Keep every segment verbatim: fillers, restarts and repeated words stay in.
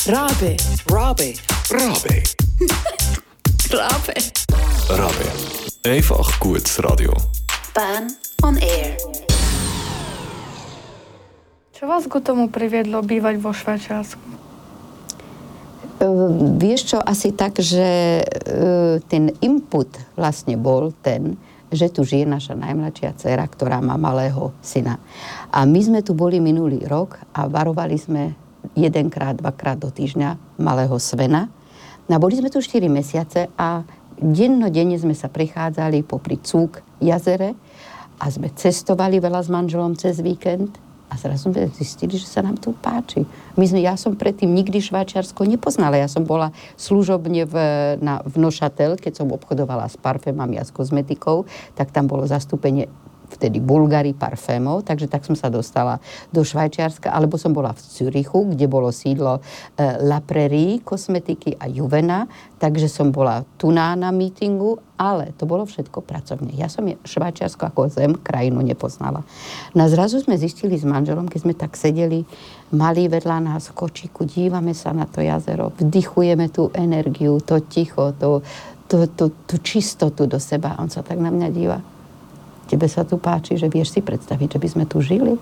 Rábe. Rábe. Rábe. Rábe. Rábe. Einfach gutes Radio. Bern on Air. Čo vás k tomu priviedlo bývať vo Švajčiarsku? Uh, vieš čo, asi tak, že uh, ten input vlastne bol ten, že tu žije naša najmladšia dcéra, ktorá má malého syna. A my sme tu boli minulý rok a varovali sme jedenkrát, dvakrát do týždňa malého Svena. No a boli sme tu štyri mesiace a dennodenne sme sa prechádzali popri Cúk jazere a sme cestovali veľa s manželom cez víkend a zrazu sme zistili, že sa nám tu páči. My sme, ja som predtým nikdy Švajčiarsko nepoznala. Ja som bola služobne v, na, v Neuchâtel, keď som obchodovala s parfémami a s kozmetikou, tak tam bolo zastúpenie vtedy Bulgari parfémov, takže tak som sa dostala do Švajčiarska, alebo som bola v Zürichu, kde bolo sídlo e, La Prairie, kosmetiky a Juvena, takže som bola tu na, na meetingu, ale to bolo všetko pracovne. Ja som Švajčiarsko ako zem, krajinu nepoznala. No zrazu sme zistili s manželom, keď sme tak sedeli, mali vedľa nás v kočíku, dívame sa na to jazero, vdychujeme tú energiu, to ticho, to, to, to, tú čistotu do seba. On sa tak na mňa díva. Tebe sa tu páči, že vieš si predstaviť, že by sme tu žili?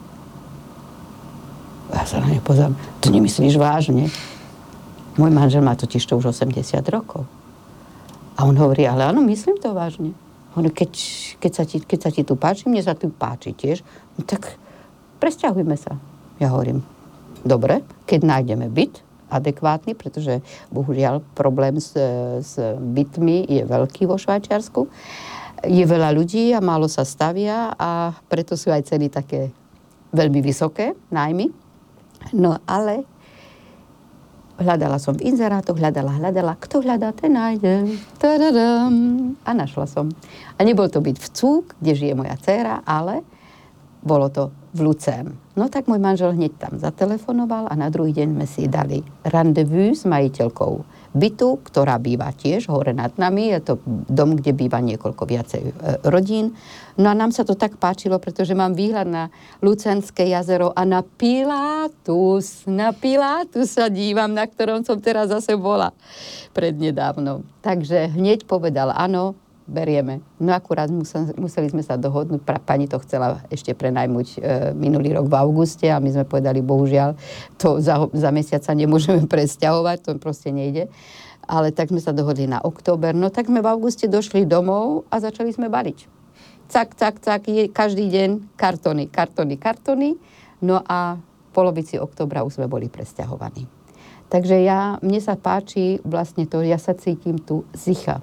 Ja sa na ne pozerám. To nemyslíš vážne? Môj manžel má totiž to už osemdesiat rokov. A on hovorí, ale áno, myslím to vážne. On, keď, keď, sa ti, keď sa ti tu páči, mne sa tu páči tiež, no tak presťahujme sa. Ja hovorím, dobre, keď nájdeme byt adekvátny, pretože bohužiaľ problém s, s bytmi je veľký vo Švajčiarsku. Je veľa ľudí a málo sa stavia a preto sú aj ceny také veľmi vysoké, nájmy. No ale hľadala som v inzerátoch, hľadala, hľadala. Kto hľadá, ten nájde. Tadadam. A našla som. A nebol to byť v Cúk, kde žije moja dcéra, ale bolo to v Lucém. No tak môj manžel hneď tam zatelefonoval a na druhý deň sme si dali randevú s majiteľkou bytu, ktorá býva tiež hore nad nami. Je to dom, kde býva niekoľko viacej e, rodín. No a nám sa to tak páčilo, pretože mám výhľad na Lucénske jazero a na Pilatus. Na Pilatus sa dívam, na ktorom som teraz zase bola prednedávno. Takže hneď povedal áno, berieme. No akurát musel, museli sme sa dohodnúť. Pra, pani to chcela ešte prenajmuť e, minulý rok v auguste a my sme povedali, bohužiaľ, to za, za mesiac sa nemôžeme presťahovať, to proste nejde. Ale tak sme sa dohodli na október. No tak sme v auguste došli domov a začali sme baliť. Cak, cak, cak, je, každý deň kartony, kartony, kartony. No a v polovici októbra už sme boli presťahovaní. Takže ja, mne sa páči vlastne to, ja sa cítim tu zicha.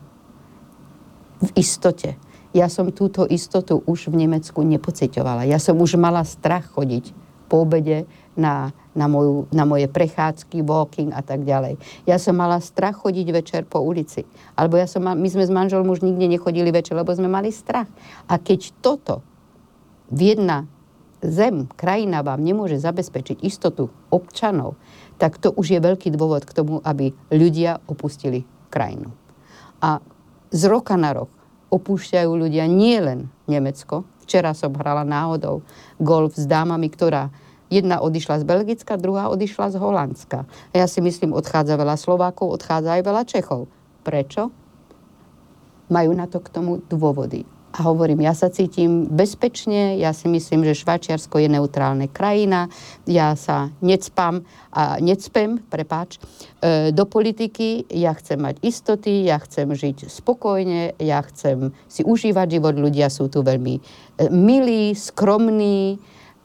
V istote. Ja som túto istotu už v Nemecku nepociťovala. Ja som už mala strach chodiť po obede na, na, moju, na moje prechádzky, walking a tak ďalej. Ja som mala strach chodiť večer po ulici. Alebo ja som, my sme s manželom už nikde nechodili večer, lebo sme mali strach. A keď toto jedna zem, krajina vám nemôže zabezpečiť istotu občanov, tak to už je veľký dôvod k tomu, aby ľudia opustili krajinu. A z roka na rok opúšťajú ľudia nielen Nemecko. Včera som hrala náhodou golf s dámami, ktorá jedna odišla z Belgicka, druhá odišla z Holandska. A ja si myslím, odchádza veľa Slovákov, odchádza aj veľa Čechov. Prečo? Majú na to k tomu dôvody. A hovorím, ja sa cítim bezpečne, ja si myslím, že Švajčiarsko je neutrálna krajina, ja sa necpam a necpem, prepáč, e, do politiky, ja chcem mať istoty, ja chcem žiť spokojne, ja chcem si užívať život, ľudia sú tu veľmi e, milí, skromní, e,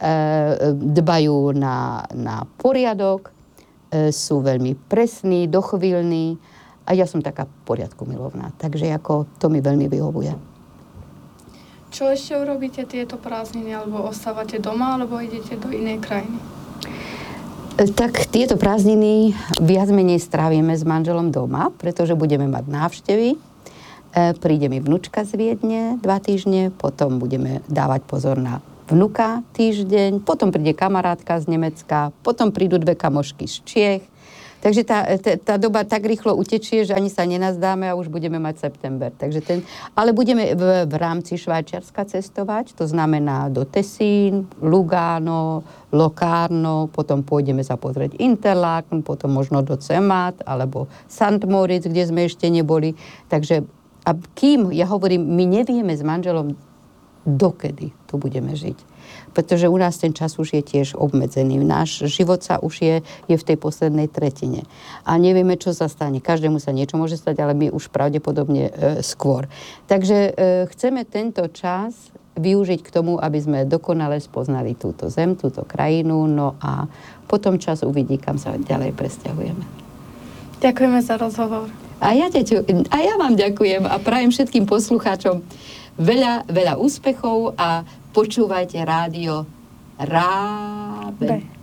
dbajú na, na poriadok, e, sú veľmi presní, dochvíľní a ja som taká poriadku milovná, takže ako to mi veľmi vyhovuje. Čo ešte urobíte tieto prázdniny? Alebo ostávate doma, alebo idete do inej krajiny? Tak tieto prázdniny viac menej strávime s manželom doma, pretože budeme mať návštevy. E, príde mi vnučka z Viedne dva týždne, potom budeme dávať pozor na vnuka týždeň, potom príde kamarátka z Nemecka, potom prídu dve kamošky z Čiech. Takže tá, tá, tá doba tak rýchlo utečie, že ani sa nenazdáme a už budeme mať september. Takže ten, ale budeme v, v rámci Švajčiarska cestovať, to znamená do Tesín, Lugano, Locarno, potom pôjdeme sa pozrieť Interlaken, potom možno do Zermatt alebo Sankt Moritz, kde sme ešte neboli. Takže a kým, ja hovorím, my nevieme s manželom, dokedy tu budeme žiť. Pretože u nás ten čas už je tiež obmedzený. Náš život sa už je, je v tej poslednej tretine. A nevieme, čo sa stane. Každému sa niečo môže stať, ale my už pravdepodobne e, skôr. Takže e, chceme tento čas využiť k tomu, aby sme dokonale spoznali túto zem, túto krajinu, no a potom čas uvidí, kam sa ďalej presťahujeme. Ďakujeme za rozhovor. A ja, teťu, a ja vám ďakujem a prajem všetkým poslucháčom veľa, veľa úspechov a počúvajte rádio Rábe.